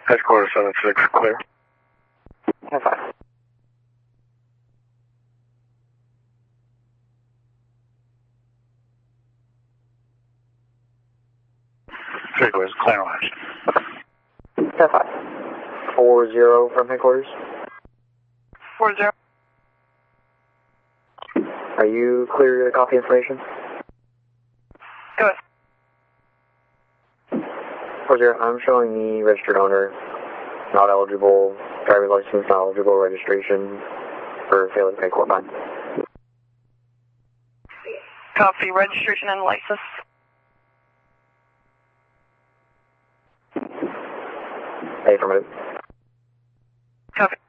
Headquarters 76, clear. 10-5. Headquarters, clear line. 10-5. 4-0 from headquarters. 4-0. Are you clear to copy information? Go ahead. 4-0, I'm showing the registered owner not eligible, driver's license not eligible, registration for failure to pay court fine. Copy registration and license. Affirmative. Copy.